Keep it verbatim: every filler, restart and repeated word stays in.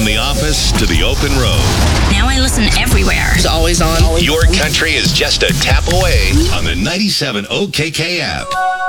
the office to the open road. Now I listen everywhere. It's always on. Your country is just a tap away on the ninety-seven O K K app.